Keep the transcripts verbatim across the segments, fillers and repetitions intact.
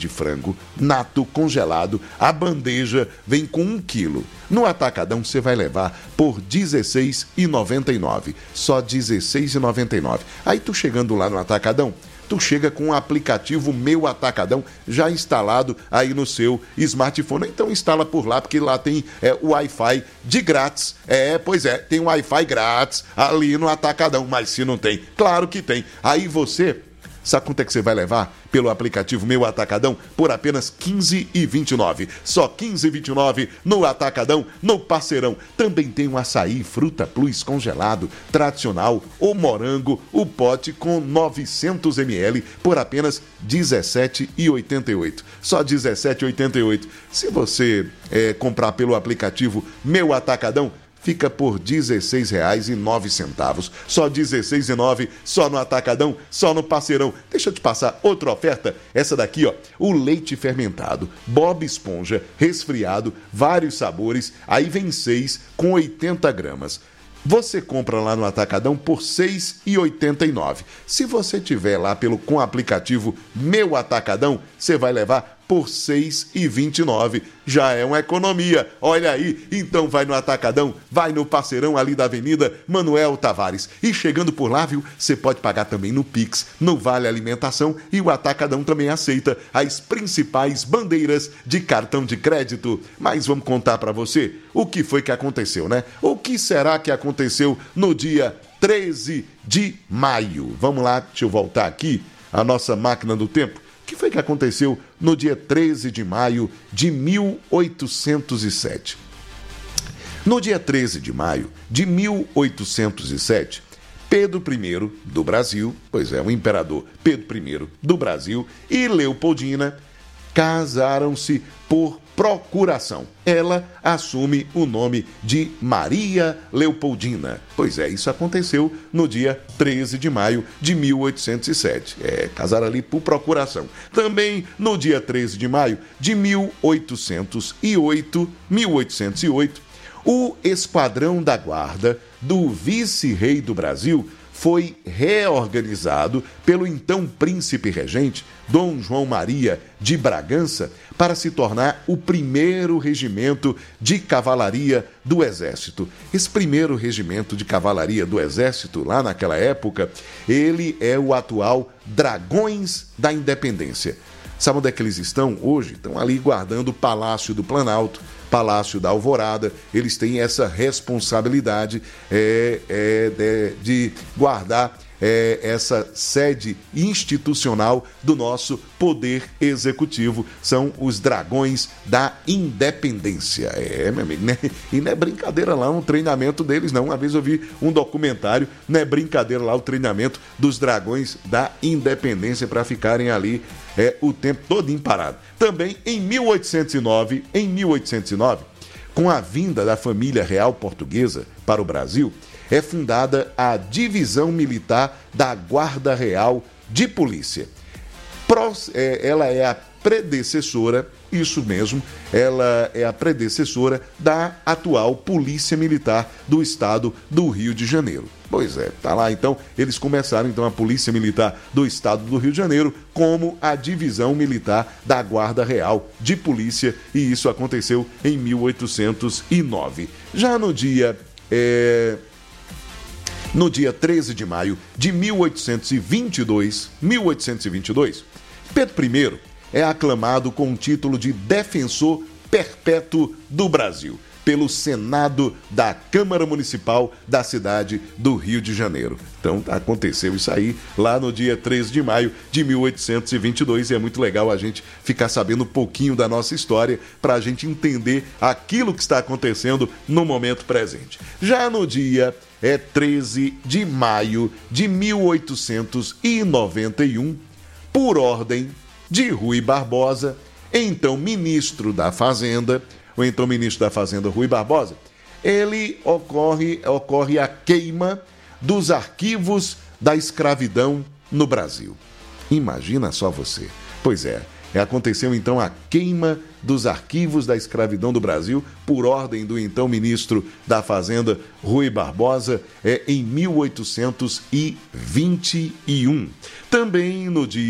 de frango, nato, congelado. A bandeja vem com um quilo. No Atacadão você vai levar por dezesseis reais e noventa e nove centavos. Só dezesseis reais e noventa e nove centavos. Aí tu chegando lá no Atacadão, tu chega com o aplicativo Meu Atacadão já instalado aí no seu smartphone. Então instala por lá, porque lá tem é, o Wi-Fi de grátis. É, pois é, tem o Wi-Fi grátis ali no Atacadão. Mas se não tem, claro que tem. Aí você... Sabe quanto é que você vai levar pelo aplicativo Meu Atacadão? Por apenas quinze reais e vinte e nove centavos. Só quinze reais e vinte e nove centavos no Atacadão, no Parceirão. Também tem um açaí Fruta Plus congelado, tradicional, o morango, o pote com novecentos mililitros por apenas dezessete reais e oitenta e oito centavos. Só dezessete reais e oitenta e oito centavos. Se você é, comprar pelo aplicativo Meu Atacadão, fica por dezesseis reais e nove centavos. Só dezesseis reais e nove centavos, só no Atacadão, só no Parceirão. Deixa eu te passar outra oferta, essa daqui, ó, o leite fermentado, Bob Esponja, resfriado, vários sabores, aí vem seis com oitenta gramas. Você compra lá no Atacadão por seis reais e oitenta e nove centavos. Se você tiver lá pelo, com o aplicativo Meu Atacadão, você vai levar por seis reais e vinte e nove centavos. Já é uma economia. Olha aí, então vai no Atacadão, vai no Parceirão ali da Avenida Manuel Tavares. E chegando por lá, viu, você pode pagar também no Pix, no Vale Alimentação, e o Atacadão também aceita as principais bandeiras de cartão de crédito. Mas vamos contar para você o que foi que aconteceu, né? O que será que aconteceu no dia treze de maio? Vamos lá, deixa eu voltar aqui a nossa máquina do tempo. O que foi que aconteceu no dia treze de maio de mil oitocentos e sete? No dia treze de maio de mil oitocentos e sete, Pedro I do Brasil, pois é, o imperador Pedro I do Brasil e Leopoldina casaram-se por procuração. Ela assume o nome de Maria Leopoldina. Pois é, isso aconteceu no dia treze de maio de mil oitocentos e sete. É, casaram ali por procuração. Também no dia treze de maio de mil oitocentos e oito, mil oitocentos e oito, o Esquadrão da Guarda do Vice-Rei do Brasil foi reorganizado pelo então príncipe regente, Dom João Maria de Bragança, para se tornar o primeiro regimento de cavalaria do Exército. Esse primeiro regimento de cavalaria do Exército, lá naquela época, ele é o atual Dragões da Independência. Sabe onde é que eles estão hoje? Estão ali guardando o Palácio do Planalto, Palácio da Alvorada. Eles têm essa responsabilidade é, é, de, de guardar é, essa sede institucional do nosso Poder Executivo. São os Dragões da Independência. É, meu amigo, né? E não é brincadeira lá um treinamento deles, não. Uma vez eu vi um documentário, não é brincadeira lá o treinamento dos Dragões da Independência para ficarem ali é, o tempo todo parado. Também em mil oitocentos e nove, em mil oitocentos e nove, com a vinda da família real portuguesa para o Brasil, é fundada a Divisão Militar da Guarda Real de Polícia. Ela é a predecessora, isso mesmo, ela é a predecessora da atual Polícia Militar do Estado do Rio de Janeiro. Pois é, tá lá então, eles começaram então a Polícia Militar do Estado do Rio de Janeiro como a Divisão Militar da Guarda Real de Polícia, e isso aconteceu em mil oitocentos e nove. Já no dia... É... No dia treze de maio de mil oitocentos e vinte e dois, mil oitocentos e vinte e dois, Pedro I é aclamado com o título de Defensor Perpétuo do Brasil pelo Senado da Câmara Municipal da cidade do Rio de Janeiro. Então aconteceu isso aí lá no dia treze de maio de mil oitocentos e vinte e dois, e é muito legal a gente ficar sabendo um pouquinho da nossa história para a gente entender aquilo que está acontecendo no momento presente. Já no dia é treze de maio de mil oitocentos e noventa e um, por ordem de Rui Barbosa, então ministro da Fazenda, o então ministro da Fazenda Rui Barbosa, ele ocorre, ocorre a queima dos arquivos da escravidão no Brasil. Imagina só você. Pois é, aconteceu então a queima dos arquivos da escravidão do Brasil, por ordem do então ministro da Fazenda Rui Barbosa, é, em mil oitocentos e vinte e um. Também no dia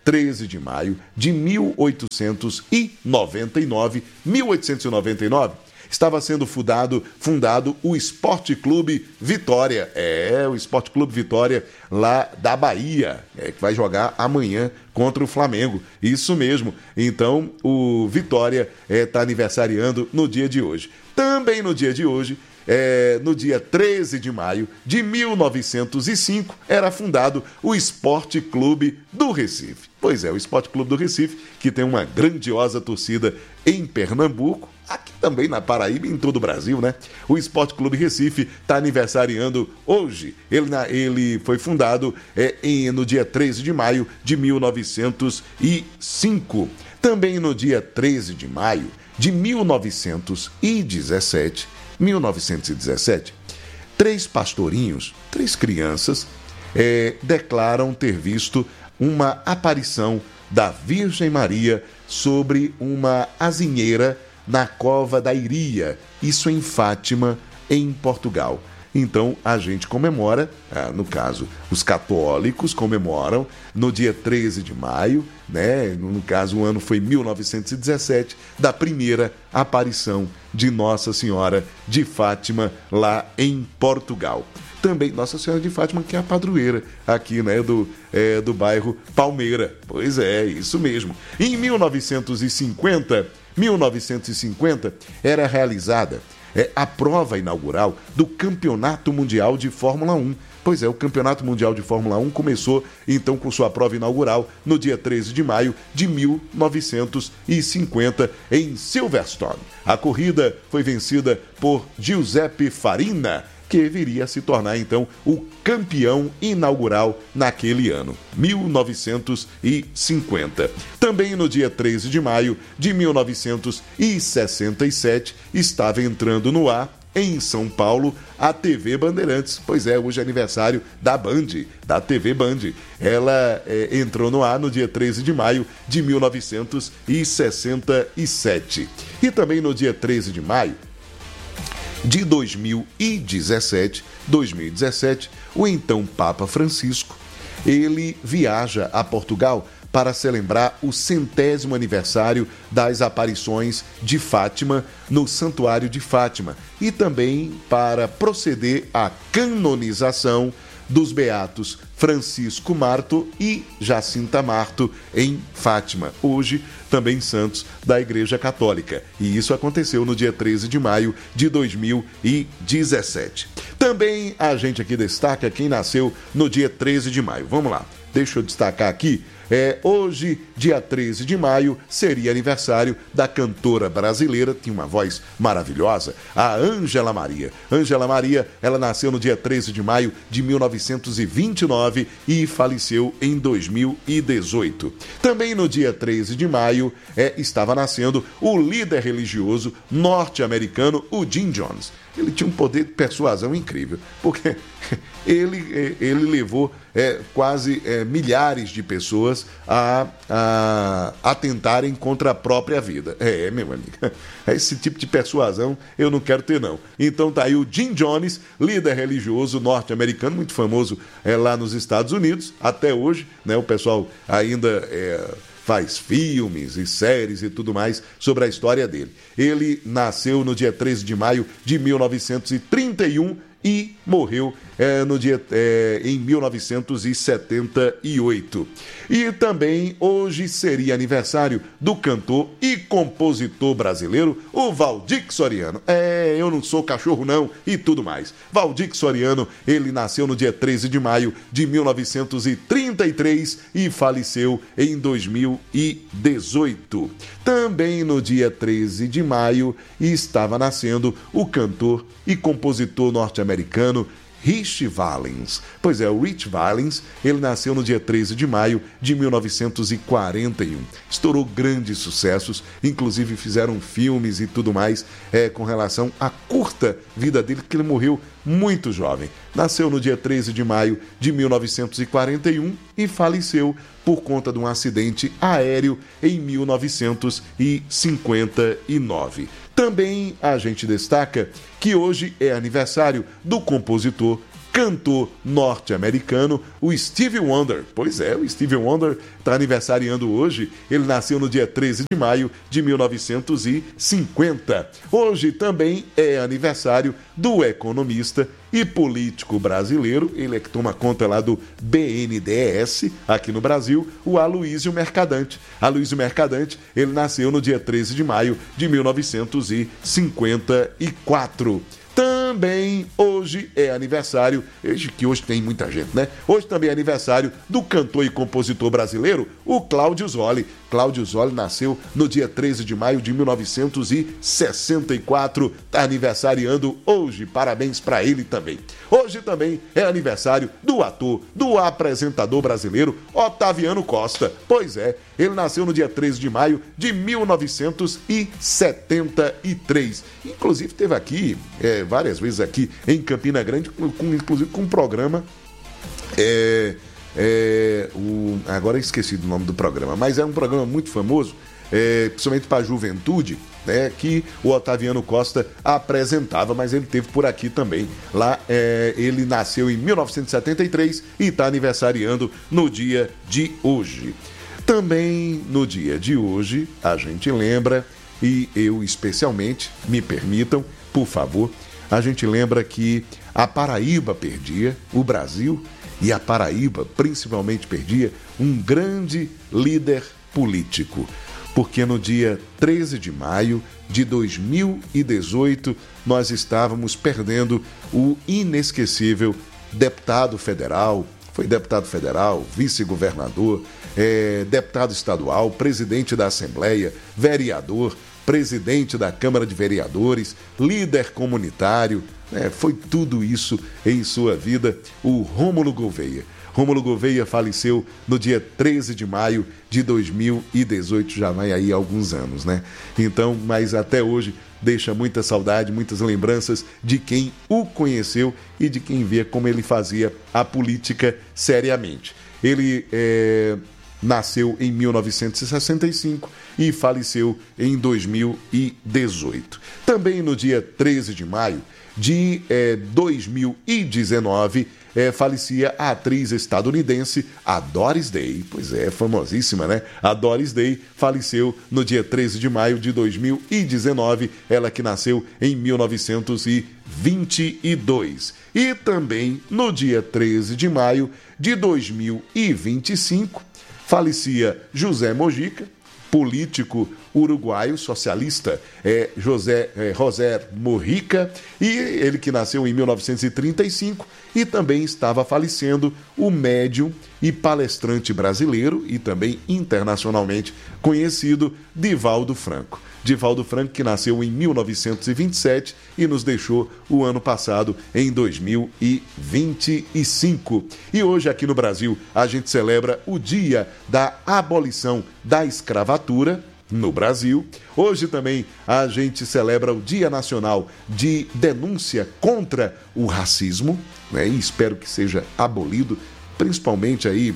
treze de maio de mil oitocentos e noventa e nove, mil oitocentos e noventa e nove, estava sendo fundado, fundado o Esporte Clube Vitória. É, o Esporte Clube Vitória lá da Bahia, é, que vai jogar amanhã contra o Flamengo. Isso mesmo. Então, o Vitória está é, aniversariando no dia de hoje. Também no dia de hoje, É, no dia treze de maio de mil novecentos e cinco, era fundado o Esporte Clube do Recife. Pois é, o Esporte Clube do Recife, que tem uma grandiosa torcida em Pernambuco, aqui também na Paraíba e em todo o Brasil, né? O Esporte Clube Recife está aniversariando hoje. Ele, ele foi fundado é, em, no dia treze de maio de mil novecentos e cinco. Também no dia treze de maio de mil novecentos e dezessete, mil novecentos e dezessete, três pastorinhos, três crianças, é, declaram ter visto uma aparição da Virgem Maria sobre uma azinheira na Cova da Iria, isso em Fátima, em Portugal. Então, a gente comemora, ah, no caso, os católicos comemoram no dia treze de maio, né? No caso, o ano foi mil novecentos e dezessete, da primeira aparição de Nossa Senhora de Fátima lá em Portugal. Também Nossa Senhora de Fátima, que é a padroeira aqui, né, do, é, do bairro Palmeira. Pois é, isso mesmo. Em mil novecentos e cinquenta, mil novecentos e cinquenta era realizada É a prova inaugural do Campeonato Mundial de Fórmula um. Pois é, o Campeonato Mundial de Fórmula um começou, então, com sua prova inaugural no dia treze de maio de mil novecentos e cinquenta, em Silverstone. A corrida foi vencida por Giuseppe Farina, que viria a se tornar, então, o campeão inaugural naquele ano, mil novecentos e cinquenta. Também no dia treze de maio de mil novecentos e sessenta e sete, estava entrando no ar, em São Paulo, a T V Bandeirantes. Pois é, hoje é aniversário da Band, da T V Band. Ela é, entrou no ar no dia treze de maio de mil novecentos e sessenta e sete. E também no dia treze de maio de dois mil e dezessete, dois mil e dezessete, o então Papa Francisco, ele viaja a Portugal para celebrar o centésimo aniversário das aparições de Fátima no Santuário de Fátima e também para proceder à canonização dos beatos Francisco Marto e Jacinta Marto em Fátima, hoje também santos da Igreja Católica. E isso aconteceu no dia treze de maio de dois mil e dezessete. Também a gente aqui destaca quem nasceu no dia treze de maio. Vamos lá, deixa eu destacar aqui. É, hoje, dia treze de maio, seria aniversário da cantora brasileira, tinha uma voz maravilhosa, a Ângela Maria. Ângela Maria, ela nasceu no dia treze de maio de mil novecentos e vinte e nove e faleceu em dois mil e dezoito. Também no dia treze de maio, é, estava nascendo o líder religioso norte-americano, o Jim Jones. Ele tinha um poder de persuasão incrível, porque ele, ele levou é, quase é, milhares de pessoas a, a atentarem contra a própria vida. É, meu amigo, esse tipo de persuasão eu não quero ter, não. Então tá aí o Jim Jones, líder religioso norte-americano, muito famoso é, lá nos Estados Unidos, até hoje, né? O pessoal ainda é, faz filmes e séries e tudo mais sobre a história dele. Ele nasceu no dia treze de maio de mil novecentos e trinta e um e morreu é, no dia, é, em mil novecentos e setenta e oito. E também hoje seria aniversário do cantor e compositor brasileiro, o Valdir Soriano. É, eu não sou cachorro não e tudo mais. Valdir Soriano, ele nasceu no dia treze de maio de mil novecentos e trinta e três e faleceu em dois mil e dezoito. Também no dia treze de maio estava nascendo o cantor e compositor norte-americano Rich Valens. Pois é, o Rich Valens, ele nasceu no dia treze de maio de mil novecentos e quarenta e um. Estourou grandes sucessos, inclusive fizeram filmes e tudo mais é, com relação à curta vida dele, que ele morreu muito jovem. Nasceu no dia treze de maio de mil novecentos e quarenta e um e faleceu por conta de um acidente aéreo em mil novecentos e cinquenta e nove. Também a gente destaca que hoje é aniversário do compositor, cantor norte-americano, o Stevie Wonder. Pois é, o Stevie Wonder está aniversariando hoje. Ele nasceu no dia treze de maio de mil novecentos e cinquenta. Hoje também é aniversário do economista e político brasileiro, ele é que toma conta lá do B N D E S, aqui no Brasil, o Aloysio Mercadante. Aloysio Mercadante, ele nasceu no dia treze de maio de mil novecentos e cinquenta e quatro. Também hoje é aniversário, que hoje tem muita gente, né? Hoje também é aniversário do cantor e compositor brasileiro, o Cláudio Zoli. Cláudio Zoli nasceu no dia treze de maio de mil novecentos e sessenta e quatro, está aniversariando hoje, parabéns para ele também. Hoje também é aniversário do ator, do apresentador brasileiro Otaviano Costa. Pois é, ele nasceu no dia treze de maio de mil novecentos e setenta e três. Inclusive teve aqui, é, várias vezes aqui em Campina Grande, com, inclusive com um programa... É, É, o, agora eu esqueci do nome do programa, mas é um programa muito famoso, é, principalmente para a juventude, né, que o Otaviano Costa apresentava, mas ele teve por aqui também. Lá é, ele nasceu em mil novecentos e setenta e três e está aniversariando no dia de hoje. Também no dia de hoje a gente lembra, e eu especialmente, me permitam, por favor, a gente lembra que a Paraíba perdia, o Brasil e a Paraíba, principalmente, perdia um grande líder político. Porque no dia treze de maio de dois mil e dezoito, nós estávamos perdendo o inesquecível deputado federal, foi deputado federal, vice-governador, é, deputado estadual, presidente da Assembleia, vereador, presidente da Câmara de Vereadores, líder comunitário, É, foi tudo isso em sua vida, o Rômulo Gouveia. Rômulo Gouveia faleceu no dia treze de maio de dois mil e dezoito, já vai aí há alguns anos, né? Então, mas até hoje deixa muita saudade, muitas lembranças de quem o conheceu e de quem via como ele fazia a política seriamente. Ele é, nasceu em mil novecentos e sessenta e cinco e faleceu em dois mil e dezoito. Também no dia treze de maio de eh, dois mil e dezenove, eh, falecia a atriz estadunidense, a Doris Day. Pois é, famosíssima, né? A Doris Day faleceu no dia treze de maio de dois mil e dezenove, ela que nasceu em mil novecentos e vinte e dois. E também no dia treze de maio de dois mil e vinte e cinco, falecia José Mojica, político uruguaio socialista, é José é, José Mojica, e ele que nasceu em mil novecentos e trinta e cinco, e também estava falecendo o médium e palestrante brasileiro e também internacionalmente conhecido Divaldo Franco. Divaldo Franco, que nasceu em mil novecentos e vinte e sete e nos deixou o ano passado, em dois mil e vinte e cinco. E hoje aqui no Brasil a gente celebra o Dia da Abolição da Escravatura no Brasil. Hoje também a gente celebra o Dia Nacional de Denúncia contra o Racismo, né? E espero que seja abolido, principalmente aí.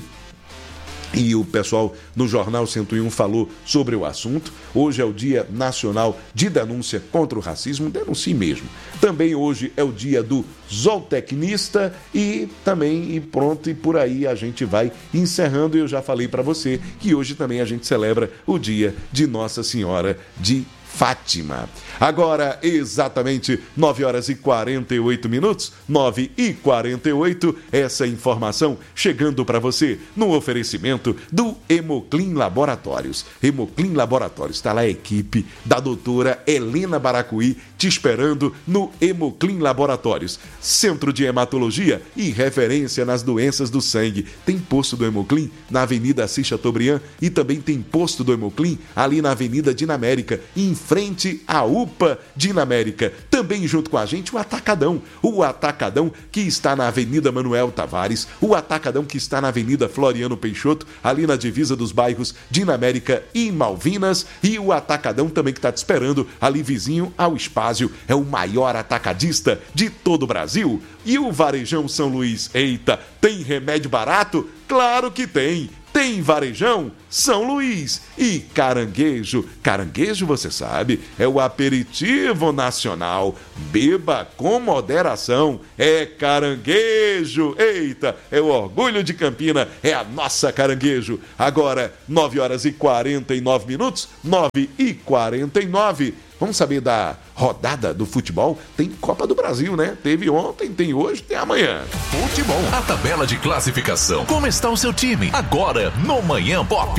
E o pessoal no Jornal cento e um falou sobre o assunto. Hoje é o Dia Nacional de Denúncia contra o Racismo. Denuncie mesmo. Também hoje é o dia do zootecnista e também, e pronto, e por aí a gente vai encerrando. E eu já falei para você que hoje também a gente celebra o dia de Nossa Senhora de Fátima. Agora, exatamente nove horas e quarenta e oito minutos, nove e quarenta e oito, essa informação chegando para você no oferecimento do Hemoclin Laboratórios. Hemoclin Laboratórios, está lá a equipe da doutora Helena Baracuí te esperando no Hemoclin Laboratórios. Centro de Hematologia e referência nas doenças do sangue. Tem posto do Hemoclin na Avenida Assis Chateaubriand e também tem posto do Hemoclin ali na Avenida Dinamérica, em frente à U P A Dinamérica. Também junto com a gente o Atacadão, o Atacadão que está na Avenida Manuel Tavares, o Atacadão que está na Avenida Floriano Peixoto, ali na divisa dos bairros Dinamérica e Malvinas, e o Atacadão também que está te esperando ali vizinho ao Espásio, é o maior atacadista de todo o Brasil. E o Varejão São Luís, eita, tem remédio barato? Claro que tem! tem Varejão São Luís e caranguejo. Caranguejo, você sabe, é o aperitivo nacional. Beba com moderação. É caranguejo. Eita, é o orgulho de Campina, é a nossa caranguejo. Agora, nove horas e quarenta e nove minutos, nove e quarenta e nove. Vamos saber da rodada do futebol? Tem Copa do Brasil, né? Teve ontem, tem hoje, tem amanhã. Futebol, a tabela de classificação. Como está o seu time? Agora no Manhã Pop.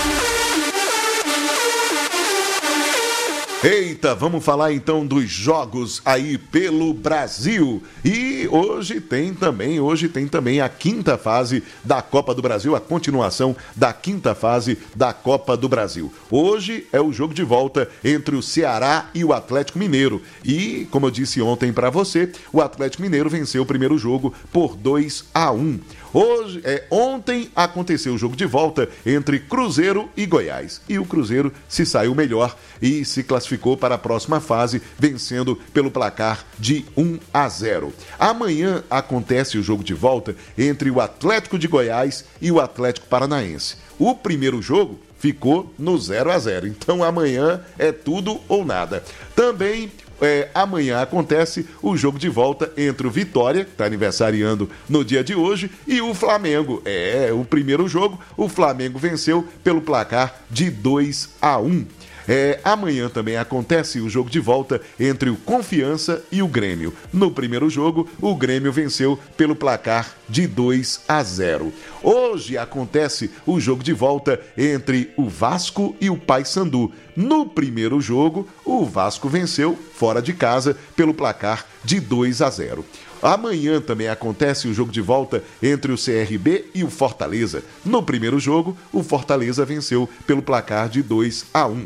Eita, vamos falar então dos jogos aí pelo Brasil. E hoje tem também, hoje tem também a quinta fase da Copa do Brasil, a continuação da quinta fase da Copa do Brasil. Hoje é o jogo de volta entre o Ceará e o Atlético Mineiro. E, como eu disse ontem para você, o Atlético Mineiro venceu o primeiro jogo por dois a um. Hoje, é, ontem aconteceu o jogo de volta entre Cruzeiro e Goiás. E o Cruzeiro se saiu melhor e se classificou para a próxima fase, vencendo pelo placar de um a zero. Amanhã acontece o jogo de volta entre o Atlético de Goiás e o Atlético Paranaense. O primeiro jogo ficou no zero a zero. Então amanhã é tudo ou nada. Também É, amanhã acontece o jogo de volta entre o Vitória, que está aniversariando no dia de hoje, e o Flamengo. É, o primeiro jogo, o Flamengo venceu pelo placar de dois a um. É, amanhã também acontece o jogo de volta entre o Confiança e o Grêmio. No primeiro jogo, o Grêmio venceu pelo placar de dois a zero. Hoje acontece o jogo de volta entre o Vasco e o Paysandu. No primeiro jogo, o Vasco venceu fora de casa pelo placar de dois a zero. Amanhã também acontece o jogo de volta entre o C R B e o Fortaleza. No primeiro jogo, o Fortaleza venceu pelo placar de dois a um.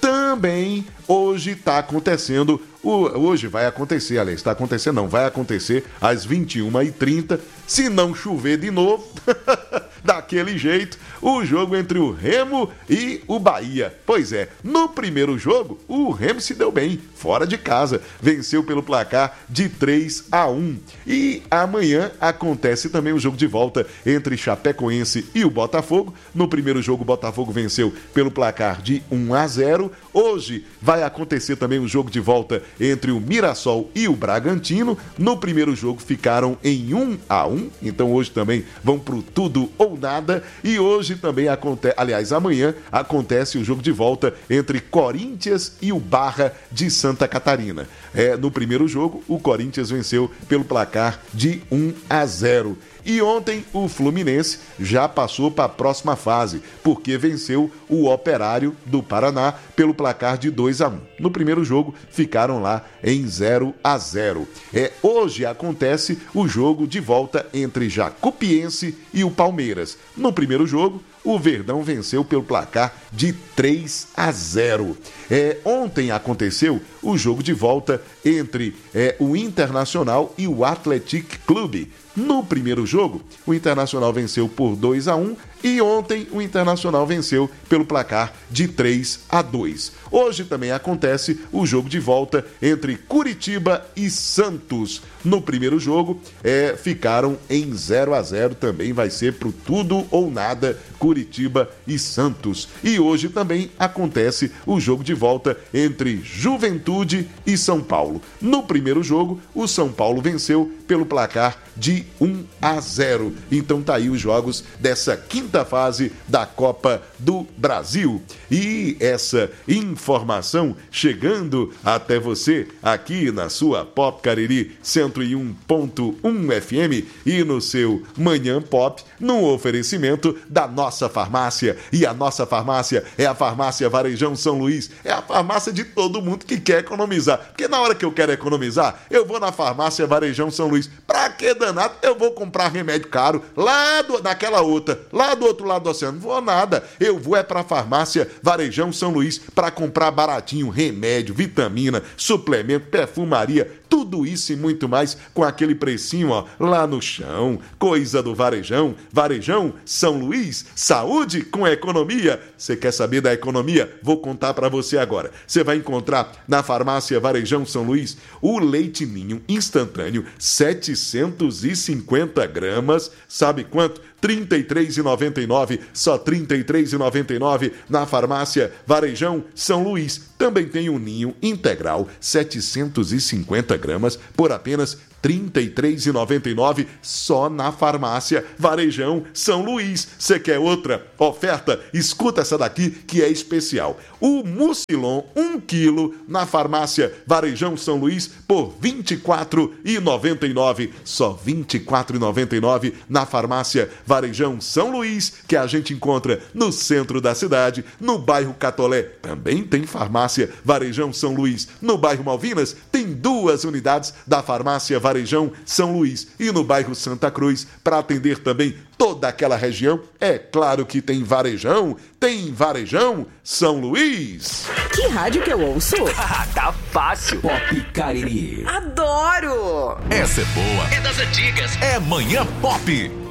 Também hoje está acontecendo, hoje vai acontecer, aliás, está acontecendo não, vai acontecer às vinte e uma e trinta, se não chover de novo, daquele jeito, o jogo entre o Remo e o Bahia. Pois é, no primeiro jogo, o Remo se deu bem, fora de casa, venceu pelo placar de três a um. E amanhã acontece também o jogo de volta entre Chapecoense e o Botafogo. No primeiro jogo, o Botafogo venceu pelo placar de um a zero. Hoje vai acontecer também o jogo de volta entre o Mirassol e o Bragantino. No primeiro jogo ficaram em um a um, então hoje também vão pro tudo ou nada. E hoje também acontece, aliás, amanhã acontece o jogo de volta entre Corinthians e o Barra de Santa Catarina. É, no primeiro jogo, o Corinthians venceu pelo placar de um a zero. E ontem o Fluminense já passou para a próxima fase, porque venceu o Operário do Paraná pelo placar de dois a um. No primeiro jogo ficaram lá em zero a zero. É, hoje acontece o jogo de volta entre Jacupiense e o Palmeiras. No primeiro jogo, o Verdão venceu pelo placar de três a zero. É, ontem aconteceu o jogo de volta entre é, o Internacional e o Athletic Clube. No primeiro jogo, o Internacional venceu por dois a um e ontem o Internacional venceu pelo placar de três a dois. Hoje também acontece o jogo de volta entre Curitiba e Santos. No primeiro jogo, é, ficaram em zero a zero, também vai ser pro tudo ou nada Curitiba e Santos. E hoje também acontece o jogo de volta entre Juventude e São Paulo. No primeiro jogo, o São Paulo venceu pelo placar de um a zero. Então tá aí os jogos dessa quinta fase da Copa do Brasil. E essa informação chegando até você aqui na sua Pop Cariri cento e um ponto um F M e no seu Manhã Pop, no oferecimento da nossa farmácia. E a nossa farmácia é a Farmácia Varejão São Luís. É a farmácia de todo mundo que quer economizar. Porque na hora que eu quero economizar, eu vou na Farmácia Varejão São Luís. Pra que danado eu vou comprar remédio caro lá do, naquela outra, lá do outro lado do oceano? Não vou nada. Eu vou é pra Farmácia Varejão São Luís para comprar baratinho remédio, vitamina, suplemento, perfumaria, tudo isso e muito mais com aquele precinho, ó, lá no chão. Coisa do Varejão. Varejão São Luís, saúde com economia. Você quer saber da economia? Vou contar para você agora. Você vai encontrar na Farmácia Varejão São Luís o leite ninho instantâneo, setecentos e cinquenta gramas. Sabe quanto? trinta e três reais e noventa e nove centavos, só trinta e três reais e noventa e nove centavos na farmácia Varejão São Luís. Também tem o ninho integral, setecentos e cinquenta gramas, por apenas trinta e três reais e noventa e nove centavos só na farmácia Varejão São Luís. Você quer outra oferta? Escuta essa daqui que é especial. O Mucilon, um quilo na farmácia Varejão São Luís por vinte e quatro reais e noventa e nove centavos. Só vinte e quatro reais e noventa e nove centavos na farmácia Varejão São Luís, que a gente encontra no centro da cidade, no bairro Catolé. Também tem farmácia Varejão São Luís. No bairro Malvinas tem duas unidades da farmácia Varejão São Luís. E no bairro Santa Cruz, para atender também toda aquela região, é claro que tem Varejão, tem Varejão São Luís. Que rádio que eu ouço? Tá fácil. Pop Cariri. Adoro! Essa é boa. É das antigas. É Manhã Pop.